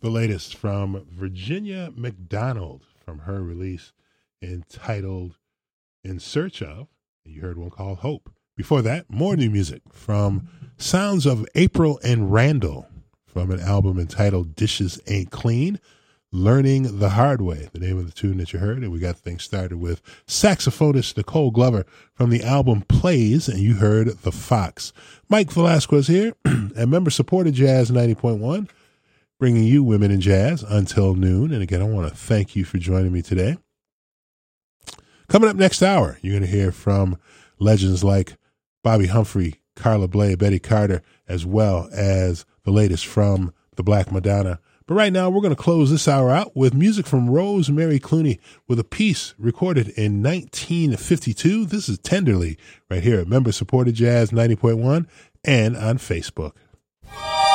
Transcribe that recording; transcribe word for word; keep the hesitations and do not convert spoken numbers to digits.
the latest from Virginia McDonald from her release entitled In Search Of. You heard one called Hope. Before that, more new music from Sounds of April and Randall from an album entitled Dishes Ain't Clean. Learning the Hard Way, the name of the tune that you heard. And we got things started with saxophonist Nicole Glover from the album Plays, and you heard The Fox. Mike Velasquez here, and member-supported Jazz ninety point one, bringing you Women in Jazz until noon. And again, I want to thank you for joining me today. Coming up next hour, you're going to hear from legends like Bobby Humphrey, Carla Bley, Betty Carter, as well as the latest from the Black Madonna. But right now, we're going to close this hour out with music from Rosemary Clooney with a piece recorded in nineteen fifty-two. This is Tenderly right here at Member Supported Jazz ninety point one and on Facebook.